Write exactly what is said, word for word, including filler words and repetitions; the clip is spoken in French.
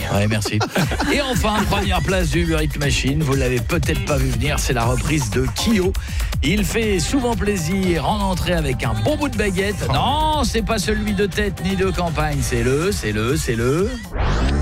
Ouais, merci. Et enfin, première place du Uber Eats Machine. Vous l'avez peut-être pas vu venir, c'est la reprise de Kyo. Il fait souvent plaisir en entrée avec un bon bout de baguette. Non, c'est pas celui de tête ni de campagne, c'est le, c'est le, c'est le...